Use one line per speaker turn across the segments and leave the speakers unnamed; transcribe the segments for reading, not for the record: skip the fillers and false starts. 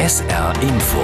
SR Info.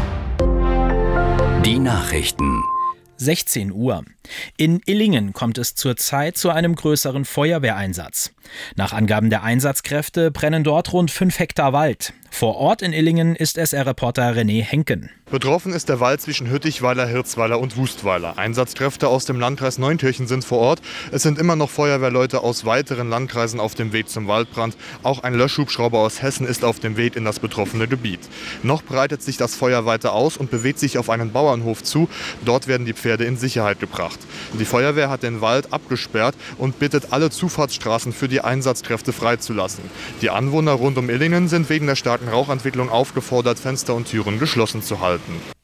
Die Nachrichten.
16 Uhr. In Illingen kommt es zurzeit zu einem größeren Feuerwehreinsatz. Nach Angaben der Einsatzkräfte brennen dort rund 5 Hektar Wald. Vor Ort in Illingen ist SR-Reporter René Henken.
Betroffen ist der Wald zwischen Hüttichweiler, Hirzweiler und Wustweiler. Einsatzkräfte aus dem Landkreis Neunkirchen sind vor Ort. Es sind immer noch Feuerwehrleute aus weiteren Landkreisen auf dem Weg zum Waldbrand. Auch ein Löschhubschrauber aus Hessen ist auf dem Weg in das betroffene Gebiet. Noch breitet sich das Feuer weiter aus und bewegt sich auf einen Bauernhof zu. Dort werden die Pferde in Sicherheit gebracht. Die Feuerwehr hat den Wald abgesperrt und bittet alle Zufahrtsstraßen für die Einsatzkräfte freizulassen. Die Anwohner rund um Illingen sind wegen der starken Rauchentwicklung aufgefordert, Fenster und Türen geschlossen zu halten.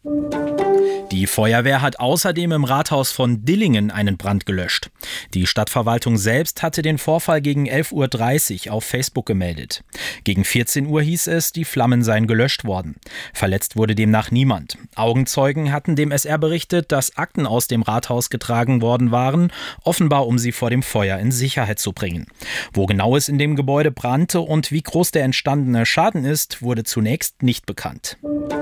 Die Feuerwehr hat außerdem im Rathaus von Dillingen einen Brand gelöscht. Die Stadtverwaltung selbst hatte den Vorfall gegen 11.30 Uhr auf Facebook gemeldet. Gegen 14 Uhr hieß es, die Flammen seien gelöscht worden. Verletzt wurde demnach niemand. Augenzeugen hatten dem SR berichtet, dass Akten aus dem Rathaus getragen worden waren, offenbar um sie vor dem Feuer in Sicherheit zu bringen. Wo genau es in dem Gebäude brannte und wie groß der entstandene Schaden ist, wurde zunächst nicht bekannt.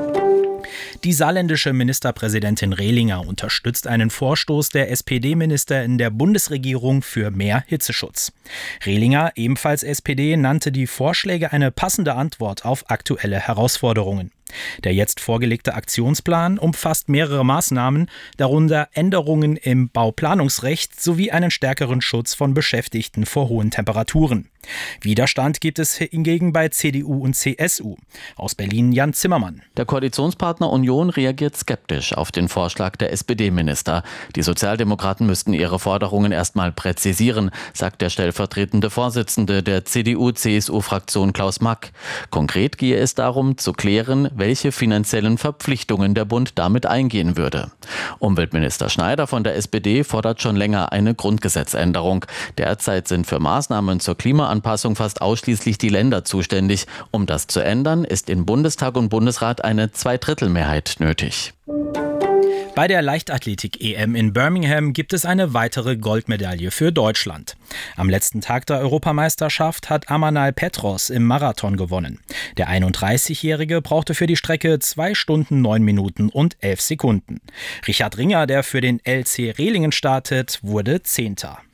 Die saarländische Ministerpräsidentin Rehlinger unterstützt einen Vorstoß der SPD-Minister in der Bundesregierung für mehr Hitzeschutz. Rehlinger, ebenfalls SPD, nannte die Vorschläge eine passende Antwort auf aktuelle Herausforderungen. Der jetzt vorgelegte Aktionsplan umfasst mehrere Maßnahmen, darunter Änderungen im Bauplanungsrecht sowie einen stärkeren Schutz von Beschäftigten vor hohen Temperaturen. Widerstand gibt es hingegen bei CDU und CSU. Aus Berlin Jan Zimmermann.
Der Koalitionspartner Union reagiert skeptisch auf den Vorschlag der SPD-Minister. Die Sozialdemokraten müssten ihre Forderungen erstmal präzisieren, sagt der stellvertretende Vorsitzende der CDU-CSU-Fraktion Klaus Mack. Konkret gehe es darum, zu klären, welche finanziellen Verpflichtungen der Bund damit eingehen würde. Umweltminister Schneider von der SPD fordert schon länger eine Grundgesetzänderung. Derzeit sind für Maßnahmen zur Klimaanpassung fast ausschließlich die Länder zuständig. Um das zu ändern, ist in Bundestag und Bundesrat eine Zweidrittelmehrheit nötig.
Bei der Leichtathletik-EM in Birmingham gibt es eine weitere Goldmedaille für Deutschland. Am letzten Tag der Europameisterschaft hat Amanal Petros im Marathon gewonnen. Der 31-Jährige brauchte für die Strecke 2 Stunden 9 Minuten und 11 Sekunden. Richard Ringer, der für den LC Rehlingen startet, wurde 10.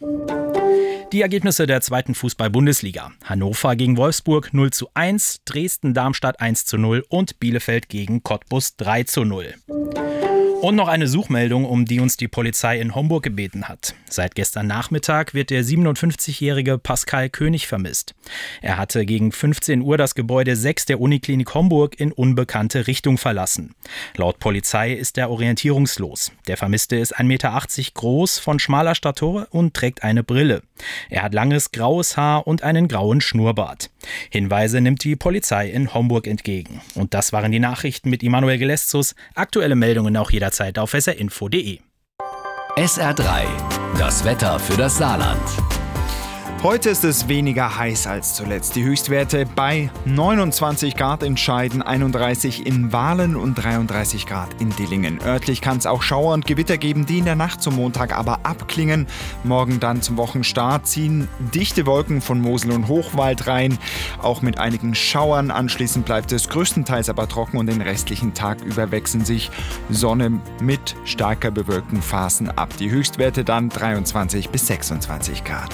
Die Ergebnisse der 2. Fußball-Bundesliga. Hannover gegen Wolfsburg 0:1, Dresden-Darmstadt 1:0 und Bielefeld gegen Cottbus 3:0. Und noch eine Suchmeldung, um die uns die Polizei in Homburg gebeten hat. Seit gestern Nachmittag wird der 57-jährige Pascal König vermisst. Er hatte gegen 15 Uhr das Gebäude 6 der Uniklinik Homburg in unbekannte Richtung verlassen. Laut Polizei ist er orientierungslos. Der Vermisste ist 1,80 Meter groß, von schmaler Statur und trägt eine Brille. Er hat langes graues Haar und einen grauen Schnurrbart. Hinweise nimmt die Polizei in Homburg entgegen. Und das waren die Nachrichten mit Immanuel Geleszus. Aktuelle Meldungen auch jederzeit auf srinfo.de.
SR3, das Wetter für das Saarland.
Heute ist es weniger heiß als zuletzt. Die Höchstwerte bei 29 Grad in Scheiden, 31 in Wahlen und 33 Grad in Dillingen. Örtlich kann es auch Schauer und Gewitter geben, die in der Nacht zum Montag aber abklingen. Morgen dann zum Wochenstart ziehen dichte Wolken von Mosel und Hochwald rein, auch mit einigen Schauern. Anschließend bleibt es größtenteils aber trocken und den restlichen Tag über wechseln sich Sonne mit stärker bewölkten Phasen ab. Die Höchstwerte dann 23 bis 26 Grad.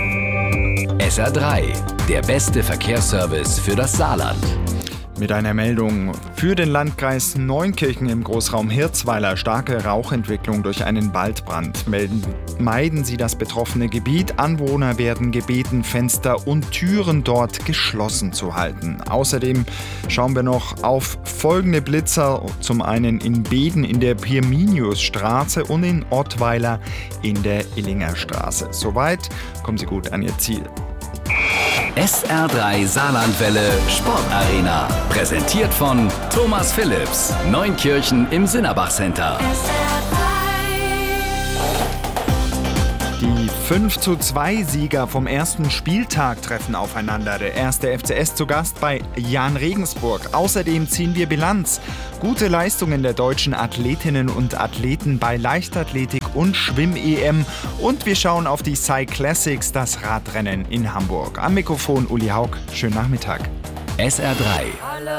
SR3, der beste Verkehrsservice für das Saarland.
Mit einer Meldung für den Landkreis Neunkirchen im Großraum Hirzweiler. Starke Rauchentwicklung durch einen Waldbrand. Meiden Sie das betroffene Gebiet. Anwohner werden gebeten, Fenster und Türen dort geschlossen zu halten. Außerdem schauen wir noch auf folgende Blitzer. Zum einen in Beden in der Pirminiusstraße und in Ottweiler in der Illinger Straße. Soweit, kommen Sie gut an Ihr Ziel.
SR3 Saarlandwelle Sportarena. Präsentiert von Thomas Philips. Neunkirchen im Sinnerbach-Center.
Die 5:2 vom ersten Spieltag treffen aufeinander. Der erste FCS zu Gast bei Jahn Regensburg. Außerdem ziehen wir Bilanz. Gute Leistungen der deutschen Athletinnen und Athleten bei Leichtathletik und Schwimm-EM. Und wir schauen auf die Cyclassics, das Radrennen in Hamburg. Am Mikrofon Uli Haug. Schönen Nachmittag.
SR3.